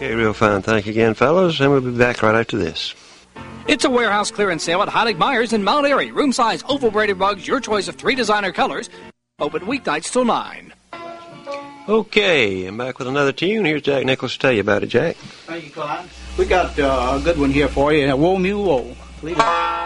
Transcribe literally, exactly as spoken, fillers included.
Okay, real fine. Thank you again, fellows, and we'll be back right after this. It's a warehouse clearance sale at Heilig Myers in Mount Airy. Room size, oval braided rugs, your choice of three designer colors. Open weeknights till nine. Okay, I'm back with another tune. Here's Jack Nicholas to tell you about it, Jack. Thank you, Clyde. We got uh, a good one here for you. Woe, mule, woe. Lead it.